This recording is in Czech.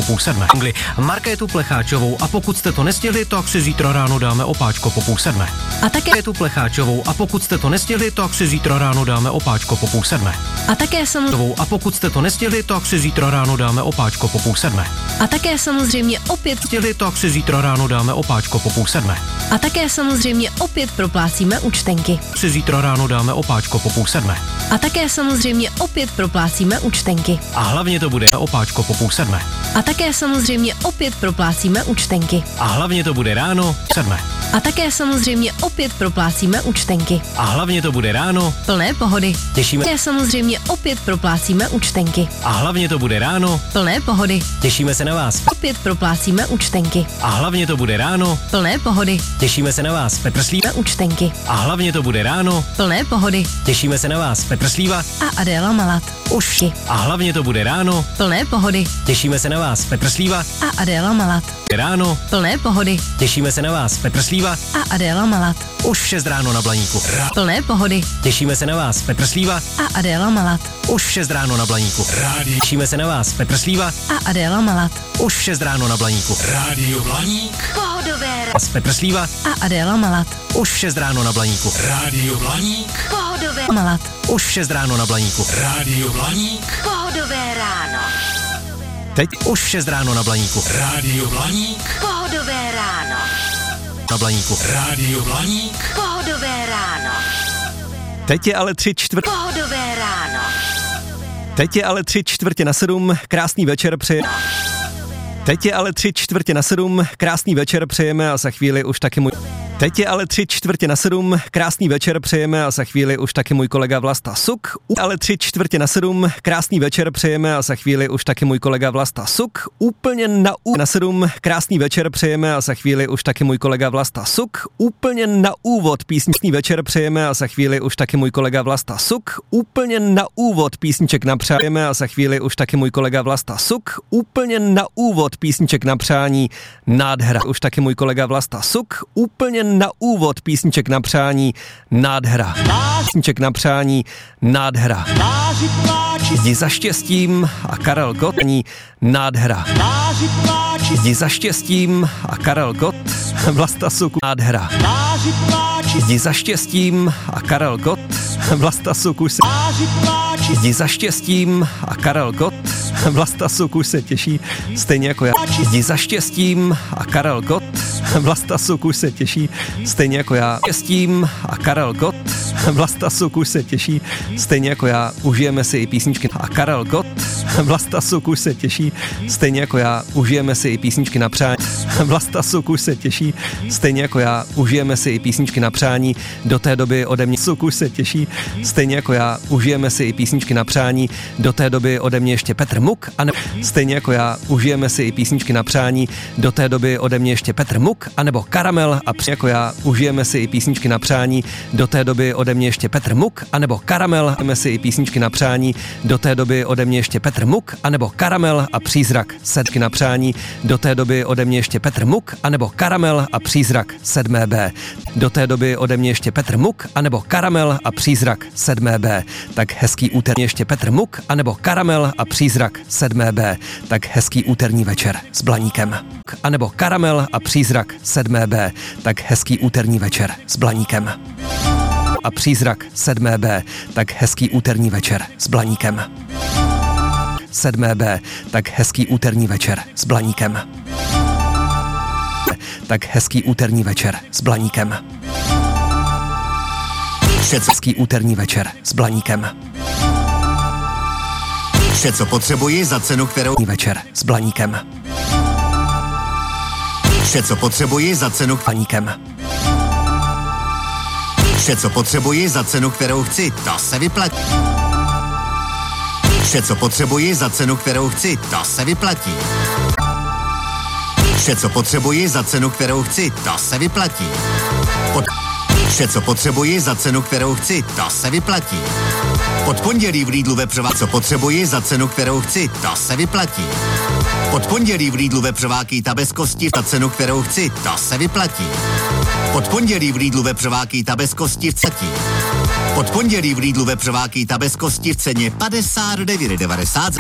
půl sedmé. Markétu Plecháčovou a pokud jste to nestihli, tak si zítra ráno dáme opáčko po půl sedmé. A také Markétu Plecháčovou a pokud jste to nestihli, tak si zítra ráno dáme opáčko po půl sedmé. A také samozřejmě a pokud jste to nestihli, tak si zítra ráno dáme opáčko po půl sedmé. A také samozřejmě opět stihli, tak si zítra ráno dáme opáčko po půl sedmé. A také samozřejmě opět proplácíme účtenky. Si zítra ráno dáme opáčko po půl sedmé. A také samozřejmě opět proplácíme účtenky. A hlavně to bude opáčko po půl sedmé. A také samozřejmě opět proplácíme účtenky. A hlavně to bude ráno sedmé. A také samozřejmě opět proplácíme účtenky. A hlavně to bude ráno plné pohody. Těšíme. Také samozřejmě opět proplácíme účtenky. A hlavně to bude ráno plné pohody. Těšíme se na vás. Opět proplácíme účtenky. A hlavně to bude ráno plné pohody. Těšíme se na vás. Petr Slíva účtenky. A hlavně to bude ráno plné pohody. Těšíme se na vás. Petr Slíva a Adéla Malat. Ušky. A hlavně to bude ráno plné pohody. Těšíme se na vás. Petr Slíva a Adéla Malat. Ráno plné pohody. Těšíme se na vás. Petr Slíva a Adéla Malat. Už 6 ráno na Blaníku. Plné pohody. Těšíme se na vás. Petr Slíva a Adéla Malat. Už 6 ráno na Blaníku. Těšíme se na vás. Petr Slíva a Adéla Malat. Už 6 ráno na Blaníku. Rádio Blaník. Pohodové s Petr Slíva a Adéla Malat. Už 6 ráno na Blaníku. Rádio Blaník. Pohodové Malat. Už 6 ráno na Blaníku. Rádio Blaník. Pohodové ráno. Teď už 6 ráno na Blaníku. Rádio Blaník. Pohodové ráno. Na Blaníku. Rádio Blaník. Pohodové ráno. Teď je ale 3/4. Pohodové ráno. Teď je ale 6:45. Krásný večer přeje. Teď je ale 6:45. Krásný večer přejeme a za chvíli už taky můj. Teď je ale 6:45. Krásný večer přejeme a za chvíli už taky můj kolega Vlasta Suk. Ale 6:45. Krásný večer přejeme a za chvíli už taky můj kolega Vlasta Suk. Úplně na 7. Krásný večer přejeme a za chvíli už taky můj kolega Vlasta Suk. Úplně na úvod písničný večer přejeme a za chvíli už taky můj kolega Vlasta Suk. Úplně na úvod písniček napřejeme a za chvíli už taky můj kolega Vlasta Suk. Úplně na úvod písniček na přání nádhera. Už taky můj kolega Vlasta Suk. Úplně na úvod písniček na přání nádhera. Písniček na přání nádhera. Jdi za štěstím a Karel Gott nádhera. Jdi za štěstím a Karel Gott Vlasta Suk nádhera. Jdi za štěstím a Karel Gott Vlasta Suk už se Jdi za štěstím a Karel Gott Vlasta Suk už se těší stejně jako já. Jdi za štěstím a Karel Gott Vlasta Suk už se těší stejně jako já. Štěstím a Karel Gott Vlasta Suk už se těší stejně jako já. Užijeme si i písničky a Karel Gott Vlasta Suk už se těší stejně jako já. Užijeme si i písničky na přání. Vlasta Suk už se těší stejně jako já. Užijeme si i písničky na přání. Do té doby ode mě Suk už se těší stejně jako já. Užijeme si i písničky na přání. Do té doby ode mě ještě Petr Muk a stejně jako já. Užijeme si i písničky na přání. Do té doby ode mě ještě Petr Muk anebo Karamel a jako já. Užijeme si i písničky na přání. Do té doby ode mě ještě Petr Muk anebo Karamel. Užijeme si i písničky na přání. Do té doby ode mě ještě Petr Muk anebo Karamel a Přízrak. Sedky na přání. Do té doby ode mě ještě Petr Muk anebo Karamel a Přízrak 7B. Do té doby ode mě ještě Petr Muk anebo Karamel a Přízrak 7B. Tak hezký úterní ještě Petr Muk anebo Karamel a Přízrak 7B. Tak hezký úterní večer s Blaníkem. A nebo Karamel a Přízrak 7B. Tak hezký úterní večer s Blaníkem. A Přízrak 7B. Tak hezký úterní večer s Blaníkem. 7B. Tak hezký úterní večer s Blaníkem. Tak hezký úterní večer s Blaníkem. Hezký úterní večer s Blaníkem. Vše, co potřebuji za cenu, kterou... Večer s Blaníkem. Vše, co potřebuji za cenu... Blaníkem. Vše, co potřebuji za cenu, kterou chci, to se vyplatí. Vše, co potřebuji za cenu, kterou chci, to se vyplatí. Vše, co potřebuji za cenu, kterou chci, to se vyplatí. Vše, co potřebuji za cenu, kterou chci, to se vyplatí. Od pondělí v Lidlu vepřová, co potřebuji za cenu, kterou chci, to se vyplatí. Od pondělí v Lidlu vepřováky ta bez kosti, za cenu, kterou chci, to se vyplatí. Od pondělí v Lidlu vepřováky ta bez kosti v cetí. Od pondělí v Lidlu vepřováky ta bez kosti v ceně 59,90.